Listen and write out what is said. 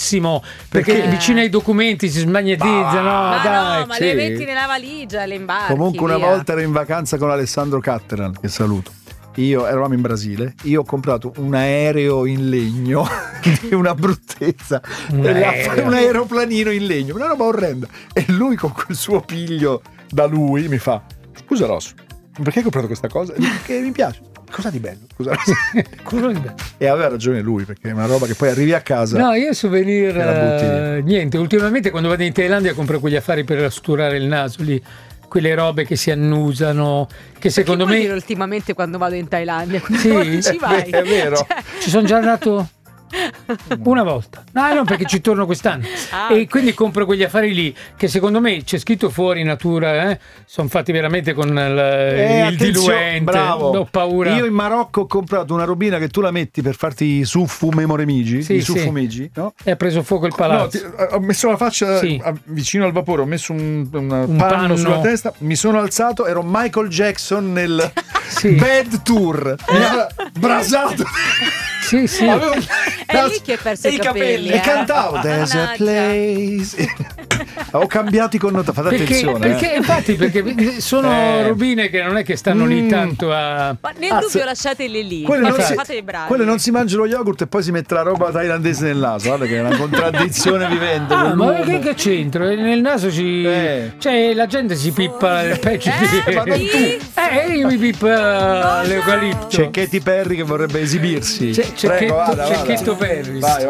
pessimo perché vicino ai documenti si smagnetizzano. Ma le metti nella valigia, le imbarchi. Comunque una via. volta ero in vacanza con Alessandro Cattelan, che saluto. Eravamo in Brasile, io ho comprato un aereo in legno di una bruttezza, un aeroplanino in legno, una roba orrenda. E lui con quel suo piglio da lui mi fa: scusa Rosso, perché hai comprato questa cosa? Perché mi piace. Cosa di bello? E aveva ragione lui, perché è una roba che poi arrivi a casa. No, io souvenir niente, ultimamente quando vado in Thailandia compro quegli affari per asturare il naso lì, quelle robe che si annusano, che secondo me dire ultimamente quando vado in Thailandia, sì, ci vai? È vero. Cioè... Ci sono già andato una volta, no, perché ci torno quest'anno e quindi compro quegli affari lì che secondo me c'è scritto fuori natura, sono fatti veramente con il diluente. Bravo. Ho paura. Io in Marocco ho comprato una robina che tu la metti per farti i suffu memoremigi, no? E ha preso fuoco il palazzo. Ho messo la faccia vicino al vapore, ho messo un panno sulla testa, mi sono alzato, ero Michael Jackson nel Bad Tour, mi ha brasato. Sì. È lì che hai perso i capelli. E cantavo There's a place. Ho cambiato i connotati, fate attenzione. Perché sono robine che non è che stanno lì tanto a... Ma nel dubbio lasciateli lì. Fate i bravi. Quelle non si mangiano lo yogurt e poi si mette la roba thailandese nel naso. Guarda che è una contraddizione vivente. Ma che c'entro? Nel naso cioè la gente si pippa il pezzo io mi pippa l'eucalipto. C'è Katy Perry che vorrebbe esibirsi. Cecchetto Perry. Vai.